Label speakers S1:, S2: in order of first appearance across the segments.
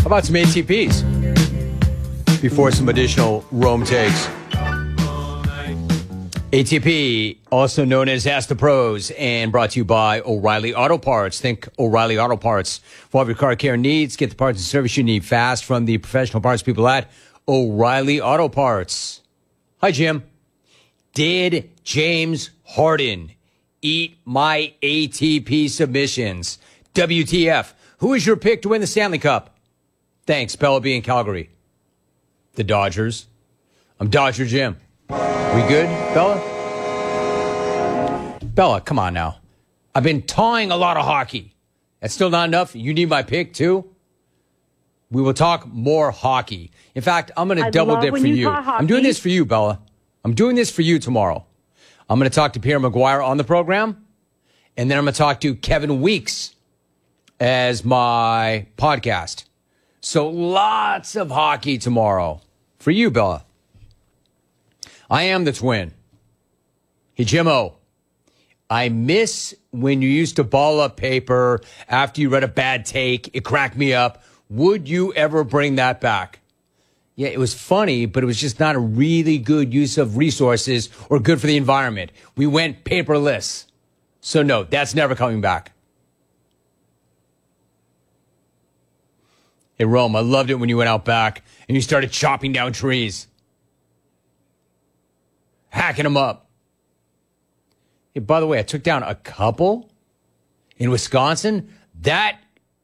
S1: How about some ATPs before some additional Rome takes? ATP, also known as Ask the Pros, and brought to you by O'Reilly Auto Parts. Think O'Reilly Auto Parts for all of your car care needs. Get the parts and service you need fast from the professional parts people at O'Reilly Auto Parts. Hi, Jim. Did James Harden eat my ATP submissions? WTF. Who is your pick to win the Stanley Cup? Thanks, Bella B in Calgary. The Dodgers. I'm Dodger Jim. We good, Bella? Bella, come on now. I've been tawing a lot of hockey. That's still not enough? You need my pick, too? We will talk more hockey. In fact, I'm going to double dip for you. I'm doing this for you, Bella. I'm doing this for you tomorrow. I'm going to talk to Pierre McGuire on the program, and then I'm going to talk to Kevin Weeks as my podcast. So lots of hockey tomorrow for you, Bella. I am the twin. Hey, Jimmo, I miss when you used to ball up paper after you read a bad take. It cracked me up. Would you ever bring that back? Yeah, it was funny, but it was just not a really good use of resources or good for the environment. We went paperless. So no, that's never coming back. Hey, Rome, I loved it when you went out back and you started chopping down trees. Hacking them up. Hey, by the way, I took down a couple in Wisconsin. That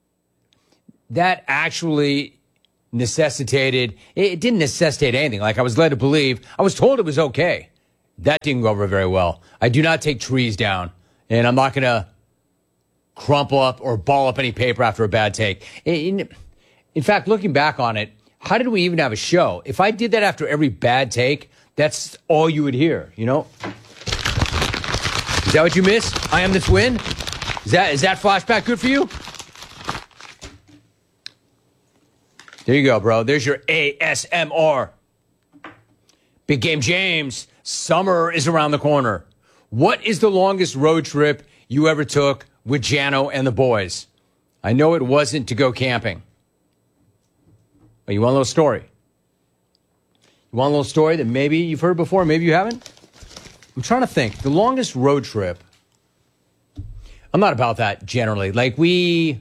S1: actually necessitated, it didn't necessitate anything. Like I was led to believe, I was told it was okay. That didn't go over very well. I do not take trees down, and I'm not going to crumple up or ball up any paper after a bad take. In fact, looking back on it, how did we even have a show? If I did that after every bad take, that's all you would hear, you know? Is that what you miss? I am the twin? Is that flashback good for you? There you go, bro. There's your ASMR. Big Game James, summer is around the corner. What is the longest road trip you ever took with Jano and the boys? I know it wasn't to go camping. But you want a little story? You want a little story that maybe you've heard before, maybe you haven't? I'm trying to think. The longest road trip. I'm not about that generally. Like we've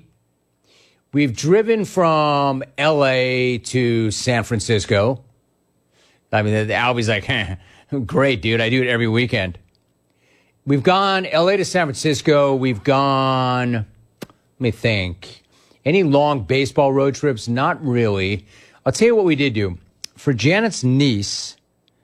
S1: driven from LA to San Francisco. I mean, Albie's like, great, dude. I do it every weekend. We've gone LA to San Francisco. We've gone, let me think. Any long baseball road trips? Not really. I'll tell you what we did do. For Janet's niece,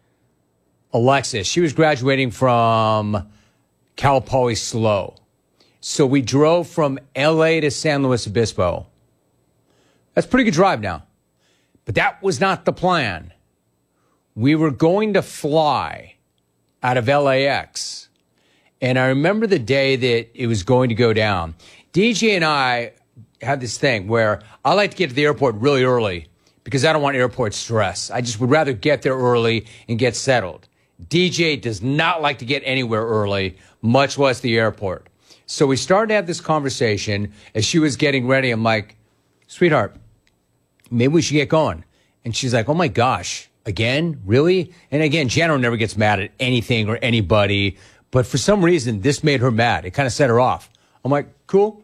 S1: Alexis, she was graduating from Cal Poly SLO. So we drove from LA to San Luis Obispo. That's a pretty good drive now. But that was not the plan. We were going to fly out of LAX. And I remember the day that it was going to go down. DJ and I had this thing where I like to get to the airport really early because I don't want airport stress. I just would rather get there early and get settled. DJ does not like to get anywhere early, much less the airport. So we started to have this conversation as she was getting ready. I'm like, sweetheart, maybe we should get going. And she's like, oh my gosh, again? Really? And again, Jano never gets mad at anything or anybody. But for some reason, this made her mad. It kind of set her off. I'm like, cool.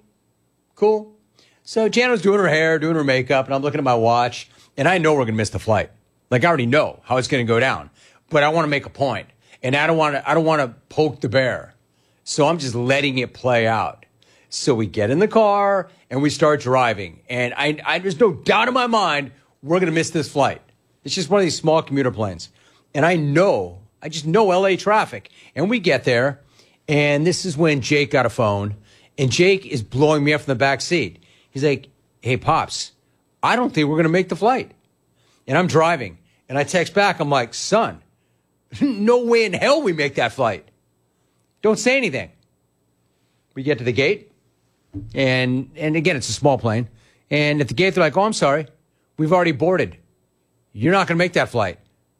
S1: So Jano's doing her hair, doing her makeup, and I'm looking at my watch. And I know we're going to miss the flight. Like I already know how it's going to go down. But I want to make a point. And I don't want to poke the bear. So I'm just letting it play out. So we get in the car and we start driving. And I there's no doubt in my mind we're going to miss this flight. It's just one of these small commuter planes. And I just know LA traffic. And we get there. And this is when Jake got a phone. And Jake is blowing me up from the back seat. He's like, hey, Pops, I don't think we're going to make the flight. And I'm driving. And I text back. I'm like, son, no way in hell we make that flight. Don't say anything. We get to the gate. And again, it's a small plane. And at the gate, they're like, oh, I'm sorry. We've already boarded. You're not going to make that flight.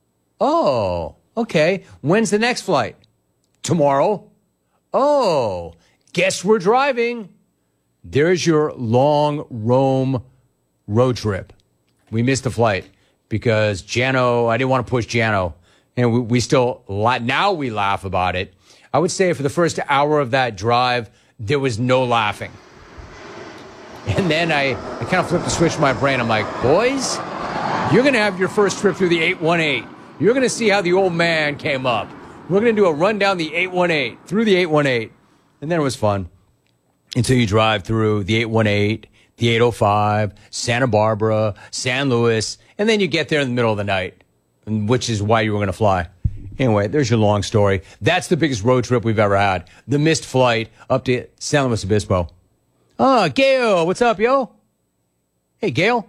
S1: Oh, okay. When's the next flight? Tomorrow. Oh, guess we're driving. There's your long Rome road trip. We missed the flight because Jano, I didn't want to push Jano. And we still, now we laugh about it. I would say for the first hour of that drive, there was no laughing. And then I kind of flipped the switch in my brain. I'm like, boys, you're going to have your first trip through the 818. You're going to see how the old man came up. We're going to do a run down the 818, through the 818. And then it was fun until you drive through the 818, the 805, Santa Barbara, San Luis, and then you get there in the middle of the night, which is why you were going to fly. Anyway, there's your long story. That's the biggest road trip we've ever had. The missed flight up to San Luis Obispo. Gail, what's up, yo? Hey, Gail.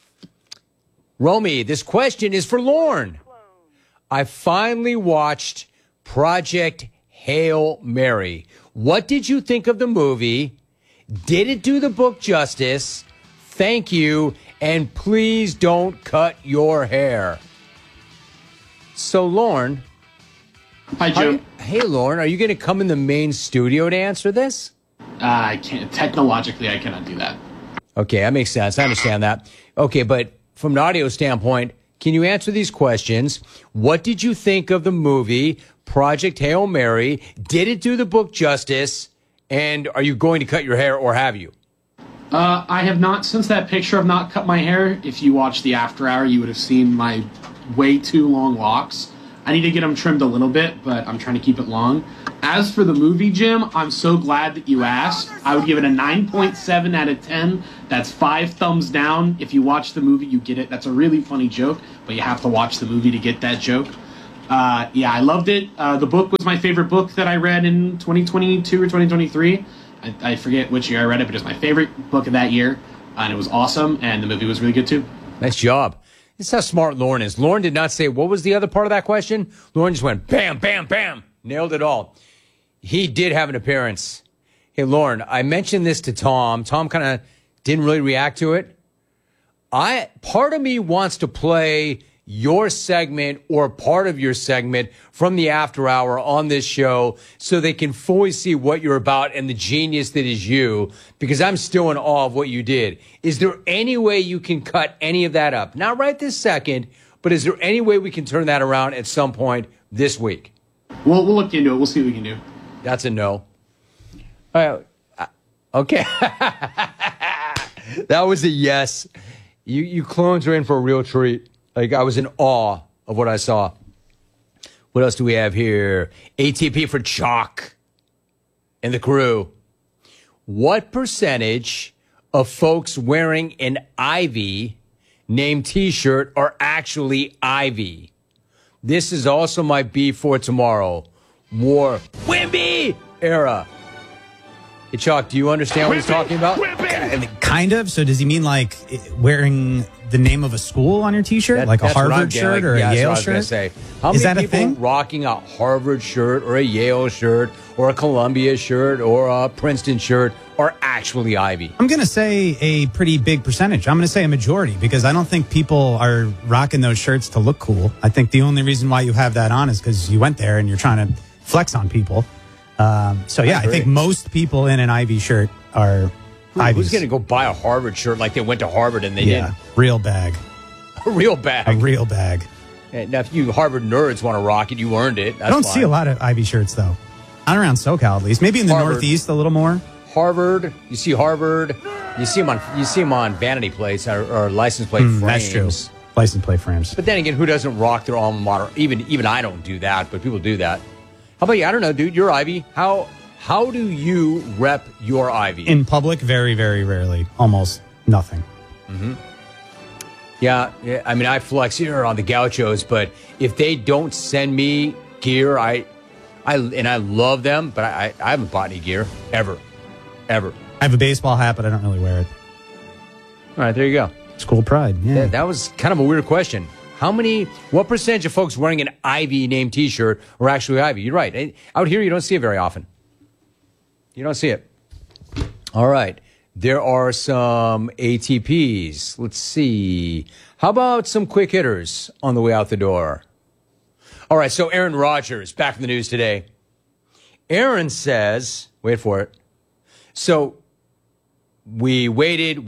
S1: Romy, this question is for Lorne. I finally watched Project Hail Mary. What did you think of the movie? Did it do the book justice? Thank you, and please don't cut your hair. So, Lorne.
S2: Hi, Jim.
S1: Hey, Lorne, are you going to come in the main studio to answer this?
S2: I can't. Technologically, I cannot do that.
S1: Okay, that makes sense. I understand that. Okay, but from an audio standpoint, can you answer these questions? What did you think of the movie Project Hail Mary? Did it do the book justice? And are you going to cut your hair, or have you?
S2: I have not. Since that picture, I've not cut my hair. If you watched the After Hour, you would have seen my way too long locks. I need to get them trimmed a little bit, but I'm trying to keep it long. As for the movie, Jim, I'm so glad that you asked. I would give it a 9.7 out of 10. That's 5 thumbs down. If you watch the movie, you get it. That's a really funny joke, but you have to watch the movie to get that joke. Yeah, I loved it. The book was my favorite book that I read in 2022 or 2023. I forget which year I read it, but it was my favorite book of that year, and it was awesome, and the movie was really good too.
S1: Nice job. This is how smart Lorne is. Lorne did not say, what was the other part of that question? Lorne just went, bam, bam, bam. Nailed it all. He did have an appearance. Hey, Lorne, I mentioned this to Tom. Tom kind of didn't really react to it. Part of me wants to play your segment or part of your segment from the After Hour on this show so they can fully see what you're about and the genius that is you, because I'm still in awe of what you did. Is there any way you can cut any of that up? Not right this second, but is there any way we can turn that around at some point this week?
S2: We'll look into it. We'll see what we can do.
S1: That's a no. All right. Okay. That was a yes. You clones are in for a real treat. Like, I was in awe of what I saw. What else do we have here? ATP for Chalk and the crew. What percentage of folks wearing an Ivy named T-shirt are actually Ivy? This is also my beef for tomorrow. More Wimby era. Hey, Chalk, do you understand what he's talking about?
S3: Kind of. So does he mean like wearing the name of a school on your T-shirt, like a Harvard shirt or a Yale shirt?
S1: Say. How many people rocking a Harvard shirt or a Yale shirt or a Columbia shirt or a Princeton shirt are actually Ivy?
S3: I'm going to say a pretty big percentage. I'm going to say a majority, because I don't think people are rocking those shirts to look cool. I think the only reason why you have that on is because you went there and you're trying to flex on people. So yeah, I think most people in an Ivy shirt are Ivies.
S1: Who's going to go buy a Harvard shirt like they went to Harvard and they didn't?
S3: Real bag.
S1: A real bag.
S3: A real bag.
S1: Now, if you Harvard nerds want to rock it, you earned it. That's
S3: I don't
S1: fine.
S3: see a lot of Ivy shirts, though. Not around SoCal, at least. Maybe in the Northeast a little more.
S1: Harvard. You see Harvard. You see them on vanity plates or license plate frames.
S3: That's true. License plate frames.
S1: But then again, who doesn't rock their alma mater? Even I don't do that, but people do that. How about you? I don't know, dude. You're Ivy. How do you rep your Ivy?
S3: In public, very, very rarely. Almost nothing.
S1: Mm-hmm. Yeah, I mean, I flex here on the Gauchos, but if they don't send me gear, I love them, but I haven't bought any gear ever. I
S3: have a baseball hat, but I don't really wear it.
S1: All right, there you go.
S3: School pride. Yeah,
S1: that was kind of a weird question. What percentage of folks wearing an Ivy named T-shirt are actually Ivy? You're right. Out here, you don't see it very often. You don't see it. All right. There are some ATPs. Let's see. How about some quick hitters on the way out the door? All right. So Aaron Rodgers, back in the news today. Aaron says, wait for it. So We waited.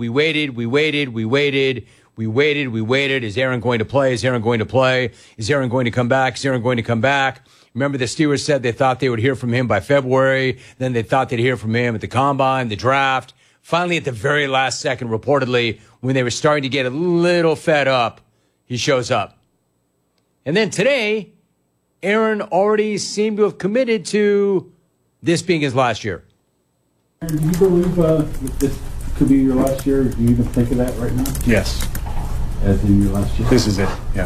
S1: Is Aaron going to play? Is Aaron going to play? Is Aaron going to come back? Is Aaron going to come back? Remember, the Steelers said they thought they would hear from him by February. Then they thought they'd hear from him at the combine, the draft. Finally, at the very last second, reportedly, when they were starting to get a little fed up, he shows up. And then today, Aaron already seemed to have committed to this being his last year.
S4: Do you believe that this could be your last year? Do you even think of that right now?
S5: Yes.
S4: As in your last year?
S5: This is it, yeah.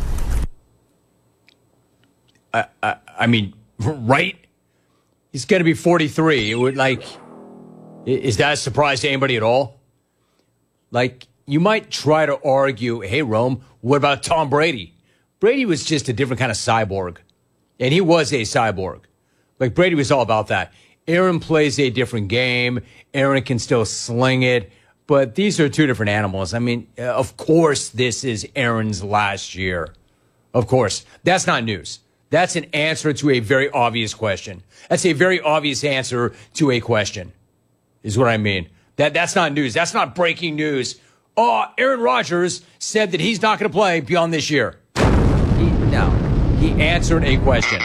S1: I mean, right? He's going to be 43. It would, like, is that a surprise to anybody at all? Like, you might try to argue, hey, Rome, what about Tom Brady? Brady was just a different kind of cyborg. And he was a cyborg. Like, Brady was all about that. Aaron plays a different game. Aaron can still sling it. But these are two different animals. I mean, of course, this is Aaron's last year. Of course. That's not news. That's an answer to a very obvious question. That's a very obvious answer to a question, is what I mean. That's not news. That's not breaking news. Oh, Aaron Rodgers said that he's not going to play beyond this year. He answered a question.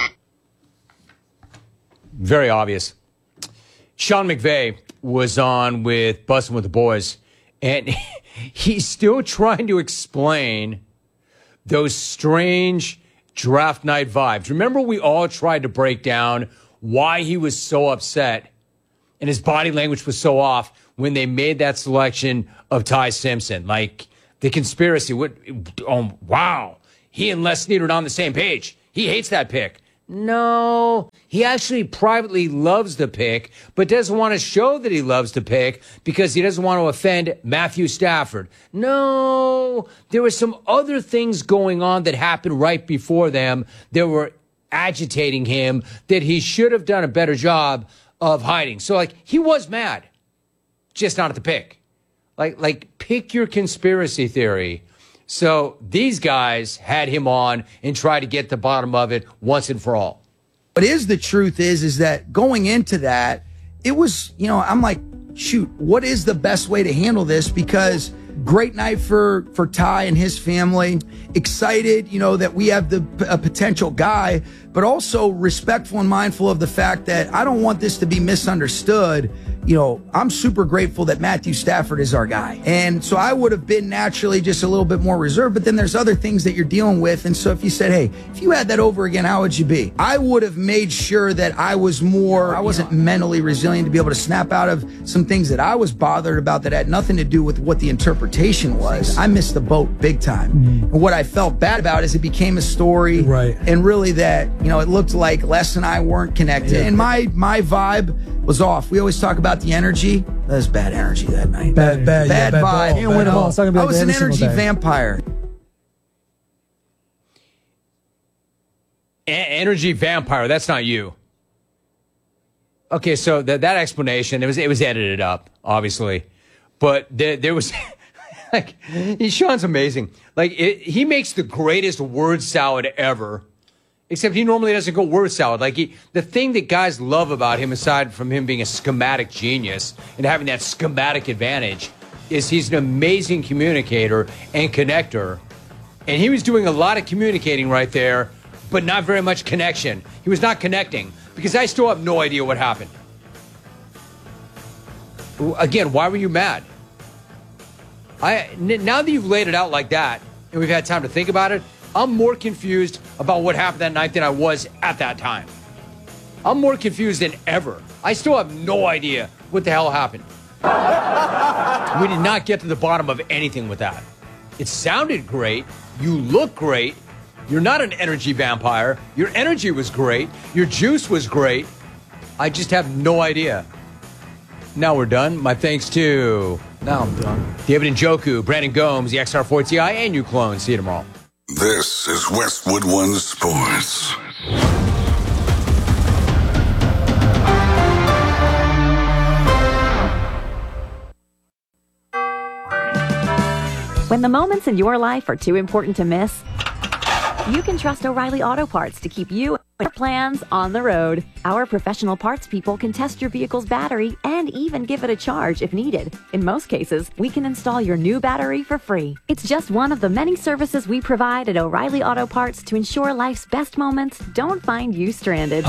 S1: Very obvious. Sean McVay was on with Bussin' with the Boys, and he's still trying to explain those strange draft night vibes. Remember, we all tried to break down why he was so upset and his body language was so off when they made that selection of Ty Simpson. Like, the conspiracy would, oh, wow, he and Les Snead are on the same page. He hates that pick. No, he actually privately loves the pick, but doesn't want to show that he loves the pick because he doesn't want to offend Matthew Stafford. No, there were some other things going on that happened right before them that were agitating him that he should have done a better job of hiding. So, like, he was mad, just not at the pick. Like pick your conspiracy theory. So these guys had him on and tried to get to the bottom of it once and for all.
S6: What is the truth is that going into that, it was, I'm like, shoot, what is the best way to handle this? Because great night for Ty and his family. Excited, that we have a potential guy, but also respectful and mindful of the fact that I don't want this to be misunderstood. I'm super grateful that Matthew Stafford is our guy. And so I would have been naturally just a little bit more reserved, but then there's other things that you're dealing with. And so if you said, hey, if you had that over again, how would you be? I would have made sure that I wasn't mentally resilient to be able to snap out of some things that I was bothered about that had nothing to do with what the interpretation was. I missed the boat big time. And what I felt bad about is it became a story. Right. And really that, it looked like Les and I weren't connected. Yeah. And my vibe was off. We always talk about the energy. That was bad energy that night. Bad vibe.
S7: You win them all.
S6: I was an energy vampire.
S1: Energy vampire. That's not you. Okay, so that explanation, it was edited up, obviously, but there was like, Sean's amazing. Like, he makes the greatest word salad ever. Except he normally doesn't go word salad. Like, the thing that guys love about him, aside from him being a schematic genius and having that schematic advantage, is he's an amazing communicator and connector. And he was doing a lot of communicating right there, but not very much connection. He was not connecting because I still have no idea what happened. Again, why were you mad? Now that you've laid it out like that and we've had time to think about it, I'm more confused about what happened that night than I was at that time. I'm more confused than ever. I still have no idea what the hell happened. We did not get to the bottom of anything with that. It sounded great. You look great. You're not an energy vampire. Your energy was great. Your juice was great. I just have no idea. Now we're done. My thanks to...
S6: Now I'm done.
S1: David Njoku, Brandon Gomes, the XR4 Ti, and you clone. See you tomorrow.
S8: This is Westwood One Sports.
S9: When the moments in your life are too important to miss, you can trust O'Reilly Auto Parts to keep you
S5: Plans on the road. Our professional parts people can test your vehicle's battery and even give it a charge if needed. In most cases, we can install your new battery for free. It's just one of the many services we provide at O'Reilly Auto Parts to ensure life's best moments don't find you stranded.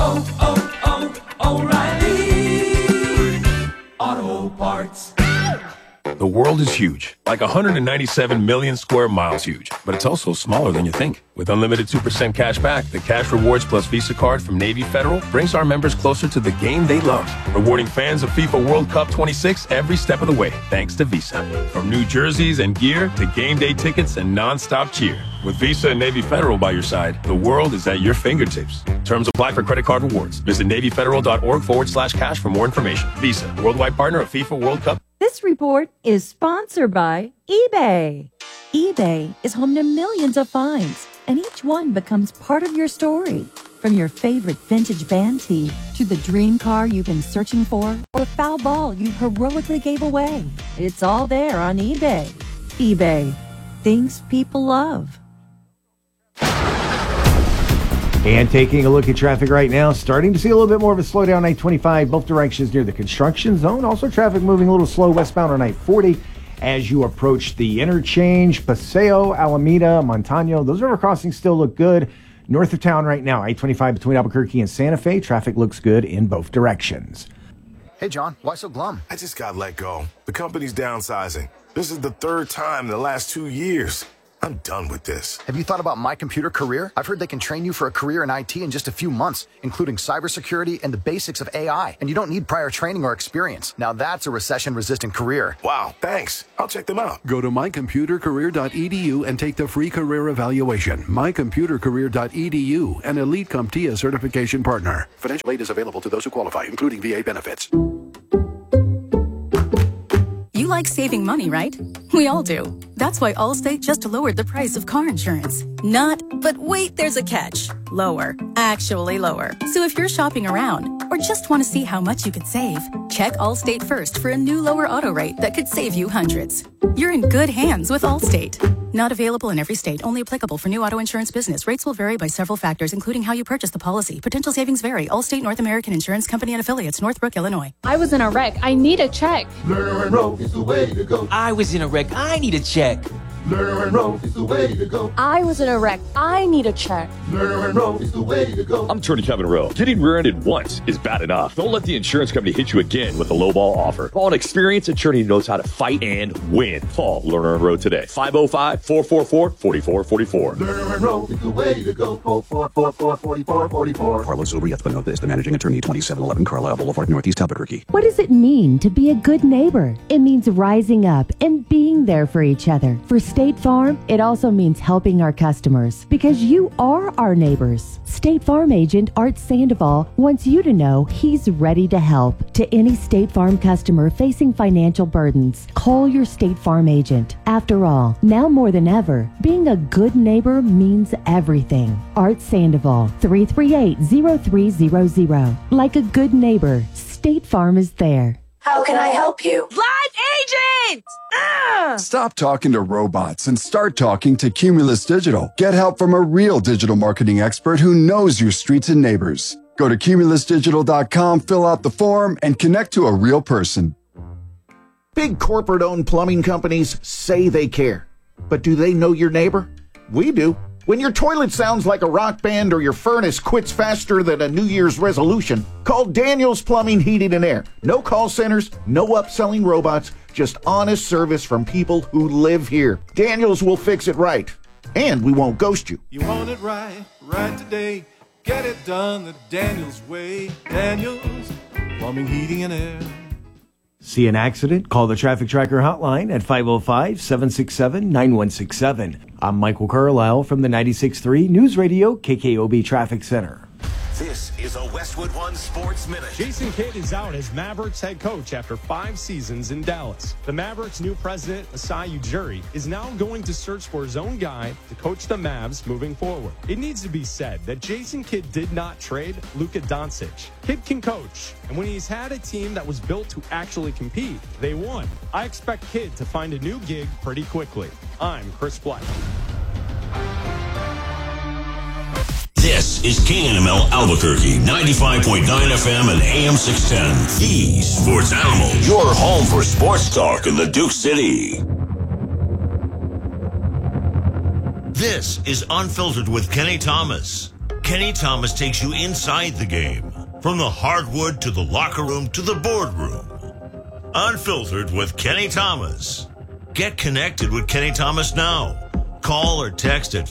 S7: O'Reilly Auto Parts.
S9: The world is huge, like 197 million square miles huge, but it's also smaller than you think. With unlimited 2% cash back, the Cash Rewards Plus Visa card from Navy Federal brings our members closer to the game they love, rewarding fans of FIFA World Cup 26 every step of the way, thanks to Visa. From new jerseys and gear to game day tickets and non-stop cheer. With Visa and Navy Federal by your side, the world is at your fingertips. Terms apply for credit card rewards. Visit NavyFederal.org/cash for more information. Visa, worldwide partner of FIFA World Cup.
S10: This report is sponsored by eBay. eBay is home to millions of finds, and each one becomes part of your story. From your favorite vintage band tee to the dream car you've been searching for or the foul ball you heroically gave away. It's all there on eBay. eBay. Things people love.
S11: And taking a look at traffic right now, starting to see a little bit more of a slowdown I-25, both directions near the construction zone. Also traffic moving a little slow westbound on I-40 as you approach the interchange. Paseo, Alameda, Montano, those river crossings still look good. North of town right now, I-25 between Albuquerque and Santa Fe, traffic looks good in both directions.
S12: Hey, John, why so glum?
S13: I just got let go. The company's downsizing. This is the third time in the last 2 years. I'm done with this.
S12: Have you thought about My Computer Career? I've heard they can train you for a career in IT in just a few months, including cybersecurity and the basics of AI. And you don't need prior training or experience. Now that's a recession-resistant career.
S13: Wow, thanks. I'll check them out.
S14: Go to mycomputercareer.edu and take the free career evaluation. Mycomputercareer.edu, an Elite CompTIA certification partner. Financial aid is available to those who qualify, including VA benefits.
S15: You like saving money, right? We all do. That's why Allstate just lowered the price of car insurance. But wait, there's a catch. Lower. Actually lower. So if you're shopping around or just want to see how much you could save, check Allstate first for a new lower auto rate that could save you hundreds. You're in good hands with Allstate. Not available in every state. Only applicable for new auto insurance business. Rates will vary by several factors, including how you purchase the policy. Potential savings vary. Allstate North American Insurance Company and Affiliates, Northbrook, Illinois.
S16: I was in a wreck. I need a check.
S7: Lerner and Rowe is the way to go.
S17: I was in a wreck. I need a check.
S7: Lerner and Rowe is the way to go.
S16: I was in a wreck. I need a check.
S7: Lerner and Rowe is the way to go.
S18: I'm Attorney Kevin Rowe. Getting rear-ended once is bad enough. Don't let the insurance company hit you again with a lowball offer. Call an experienced attorney who knows how to fight and win. Call Lerner and Rowe today. 505-444-4444.
S7: Lerner and Rowe is the way to go. 444-4444.
S19: Carlos Urias Benitez, the managing attorney, 2711 Carlisle Boulevard, Northeast Albuquerque.
S20: What does it mean to be a good neighbor? It means rising up and being there for each other. For State Farm, it also means helping our customers because you are our neighbors. State Farm agent Art Sandoval wants you to know he's ready to help. To any State Farm customer facing financial burdens, call your State Farm agent. After all, now more than ever, being a good neighbor means everything. Art Sandoval, 338-0300. Like a good neighbor, State Farm is there.
S21: How can I help you?
S22: Live agent!
S23: Stop talking to robots and start talking to Cumulus Digital. Get help from a real digital marketing expert who knows your streets and neighbors. Go to cumulusdigital.com, fill out the form, and connect to a real person.
S24: Big corporate-owned plumbing companies say they care. But do they know your neighbor? We do. When your toilet sounds like a rock band or your furnace quits faster than a New Year's resolution, call Daniels Plumbing, Heating, and Air. No call centers, no upselling robots, just honest service from people who live here. Daniels will fix it right, and we won't ghost you.
S25: You want it right, right today. Get it done the Daniels way. Daniels Plumbing, Heating, and Air.
S11: See an accident? Call the Traffic Tracker hotline at 505-767-9167. I'm Michael Carlisle from the 96.3 News Radio KKOB Traffic Center.
S26: This is a Westwood One Sports Minute.
S27: Jason Kidd is out as Mavericks head coach after 5 seasons in Dallas. The Mavericks' new president, Masai Ujiri, is now going to search for his own guy to coach the Mavs moving forward. It needs to be said that Jason Kidd did not trade Luka Doncic. Kidd can coach, and when he's had a team that was built to actually compete, they won. I expect Kidd to find a new gig pretty quickly. I'm Chris Black.
S1: This is KNML Albuquerque, 95.9 FM and AM 610. The Sports Animal, your home for sports talk in the Duke City. This is Unfiltered with Kenny Thomas. Kenny Thomas takes you inside the game, from the hardwood to the locker room to the boardroom. Unfiltered with Kenny Thomas. Get connected with Kenny Thomas now. Call or text at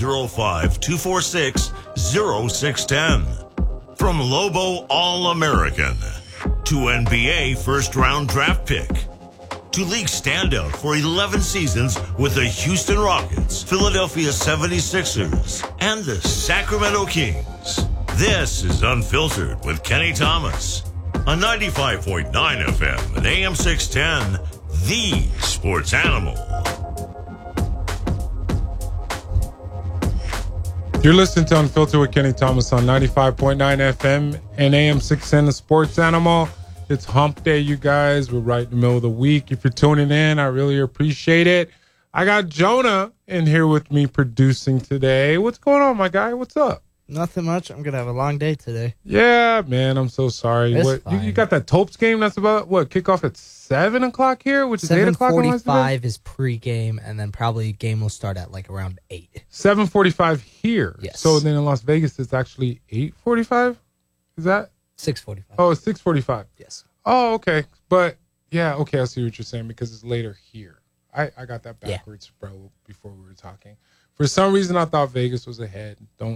S1: 505-246-0610. From Lobo All-American to NBA first-round draft pick to league standout for 11 seasons with the Houston Rockets, Philadelphia 76ers, and the Sacramento Kings. This is Unfiltered with Kenny Thomas on 95.9 FM and AM 610, the Sports Animal.
S2: You're listening to Unfiltered with Kenny Thomas on 95.9 FM and AM 610, the Sports Animal. It's hump day, you guys. We're right in the middle of the week. If you're tuning in, I really appreciate it. I got Jonah in here with me producing today. What's going on, my guy? What's up?
S3: Nothing much. I'm going to have a long day today.
S2: Yeah, man. I'm so sorry.
S3: It's
S2: What, you got that Topes game? That's about, kickoff at 7 o'clock here, which is 8 o'clock?
S3: 7:45 is pregame, and then probably game will start at like around 8.
S2: 7:45 here.
S3: Yes.
S2: So then in Las Vegas, it's actually 8:45? Is that?
S3: 6:45.
S2: Oh, it's 6:45.
S3: Yes.
S2: Oh, okay. But, yeah, okay, I see what you're saying because it's later here. I got that backwards, bro, before we were talking. For some reason, I thought Vegas was ahead.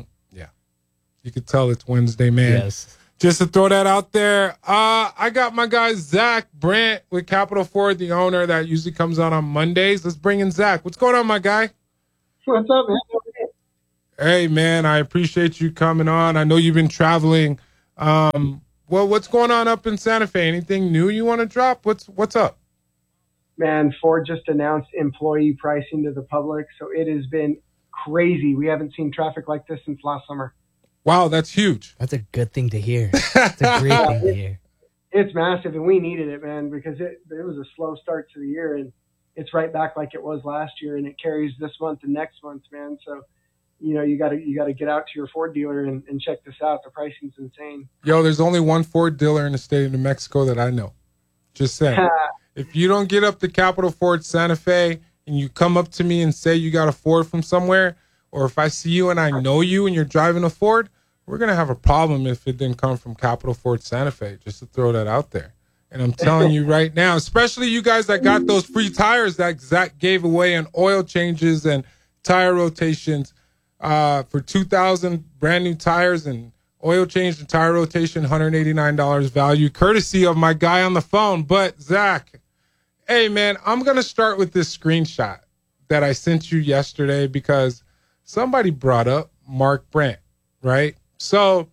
S2: You could tell it's Wednesday, man.
S3: Yes.
S2: Just to throw that out there, I got my guy Zach Brandt with Capital Ford, the owner that usually comes out on Mondays. Let's bring in Zach. What's going on, my guy?
S4: What's up, man?
S2: Hey, man, I appreciate you coming on. I know you've been traveling. Well, what's going on up in Santa Fe? Anything new you want to drop? What's up?
S4: Man, Ford just announced employee pricing to the public, so it has been crazy. We haven't seen traffic like this since last summer.
S2: Wow, that's huge.
S3: That's a good thing to hear. It's a great thing to hear.
S4: It's massive, and we needed it, man, because it was a slow start to the year, and it's right back like it was last year, and it carries this month and next month, man. So, you got to get out to your Ford dealer and check this out. The pricing's insane.
S2: Yo, there's only one Ford dealer in the state of New Mexico that I know. Just saying. If you don't get up to Capital Ford Santa Fe and you come up to me and say you got a Ford from somewhere, or if I see you and I know you and you're driving a Ford, we're going to have a problem if it didn't come from Capital Ford Santa Fe, just to throw that out there. And I'm telling you right now, especially you guys that got those free tires that Zach gave away and oil changes and tire rotations for 2,000 brand new tires and oil change and tire rotation, $189 value, courtesy of my guy on the phone. But Zach, hey, man, I'm going to start with this screenshot that I sent you yesterday because somebody brought up Mark Brandt, right? So,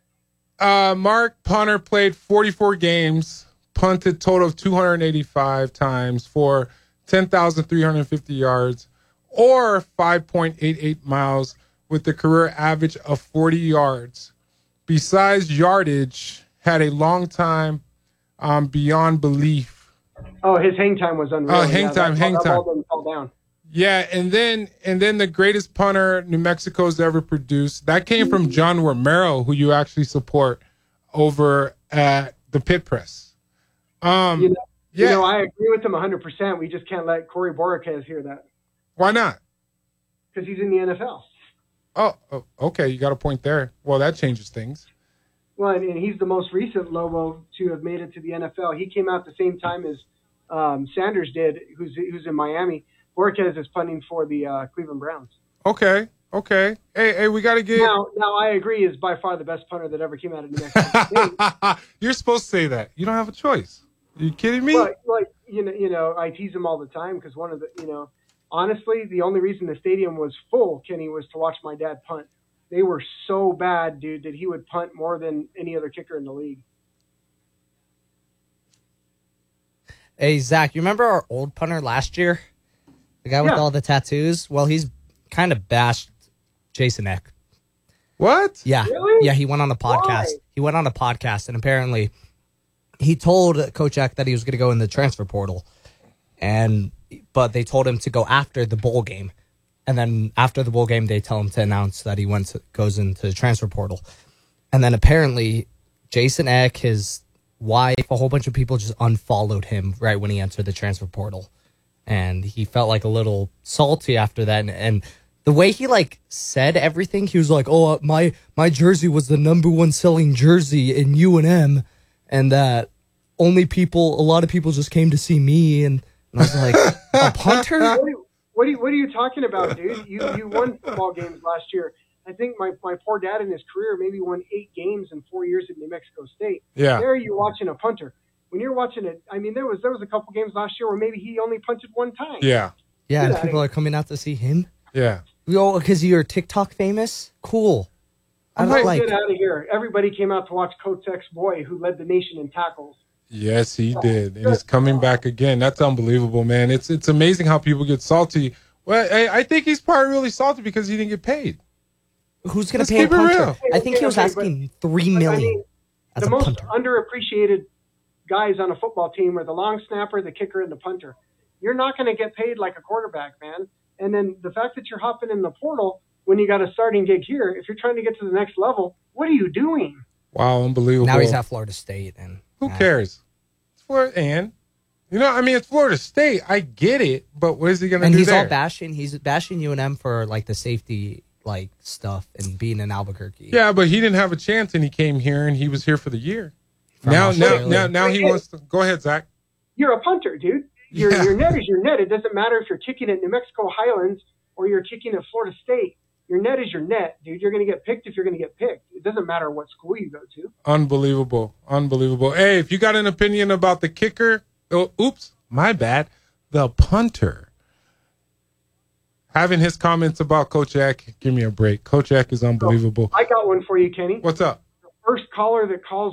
S2: Mark punter played 44 games, punted total of 285 times for 10,350 yards or 5.88 miles with the career average of 40 yards. Besides yardage, had a long time beyond belief.
S4: Oh, his hang time was unreal.
S2: Hang time.
S4: That ball didn't fall down.
S2: Yeah, and then the greatest punter New Mexico's ever produced, that came from John Romero, who you actually support over at the Pit Press.
S4: I agree with him 100%. We just can't let Corey Boricas hear that.
S2: Why not?
S4: Because he's in the NFL.
S2: Oh, okay, you got a point there. Well, that changes things.
S4: Well, and he's the most recent Lobo to have made it to the NFL. He came out the same time as Sanders did, who's in Miami. Boricas is punting for the Cleveland Browns.
S2: Okay. Hey, we got to get...
S4: Now, I agree, is by far the best punter that ever came out of New Mexico State.
S2: You're supposed to say that. You don't have a choice. Are you kidding me?
S4: Well, I tease him all the time because one of the, honestly, the only reason the stadium was full, Kenny, was to watch my dad punt. They were so bad, dude, that he would punt more than any other kicker in the league.
S3: Hey, Zach, you remember our old punter last year? The guy with all the tattoos? Well, he's kind of bashed Jason Eck.
S2: What?
S3: Yeah.
S4: Really?
S3: Yeah, he went on a podcast.
S4: Why?
S3: He went on a podcast, and apparently he told Coach Eck that he was going to go in the transfer portal. But they told him to go after the bowl game. And then after the bowl game, they tell him to announce that he goes into the transfer portal. And then apparently Jason Eck, his wife, a whole bunch of people just unfollowed him right when he entered the transfer portal. And he felt like a little salty after that. And the way he like said everything, he was like, "Oh, my jersey was the #1 selling jersey in UNM, and that a lot of people just came to see me." And I was like, "A punter?
S4: What are you talking about, dude? You won football games last year. I think my poor dad in his career maybe won 8 games in 4 years at New Mexico State.
S2: Yeah.
S4: There you're watching a punter. When you're watching it, I mean, there was a couple games last year where maybe he only punted 1 time.
S2: Yeah.
S3: Yeah, and people are coming out to see him.
S2: Yeah.
S3: Oh, because you're TikTok famous? Cool.
S4: I'm like, get out of here. Everybody came out to watch Coach Eck's boy, who led the nation in tackles.
S2: Yes, he did, and he's coming back again. That's unbelievable, man. It's amazing how people get salty. Well, I think he's probably really salty because he didn't get paid.
S3: Who's going to pay a punter? I think he was asking $3 million.
S4: I mean, the most underappreciated guys on a football team are the long snapper, the kicker, and the punter. You're not going to get paid like a quarterback, man. And then the fact that you're hopping in the portal when you got a starting gig here, if you're trying to get to the next level, what are you doing?
S2: Wow, unbelievable.
S3: Now he's at Florida State. And
S2: who cares? It's it's Florida State. I get it, but what is he going to do
S3: And he's
S2: there?
S3: all bashing. He's bashing UNM for like the safety like stuff and being in Albuquerque.
S2: Yeah, but he didn't have a chance, and he came here, and he was here for the year. Now he wants to. Go ahead, Zach.
S4: You're a punter, dude. Your net is your net. It doesn't matter if you're kicking at New Mexico Highlands or you're kicking at Florida State. Your net is your net, dude. You're going to get picked if you're going to get picked. It doesn't matter what school you go to.
S2: Unbelievable. Hey, if you got an opinion about the kicker, my bad, the punter, having his comments about Coach Eck, give me a break. Coach Eck is unbelievable.
S4: I got one for you, Kenny.
S2: What's up?
S4: The first caller that calls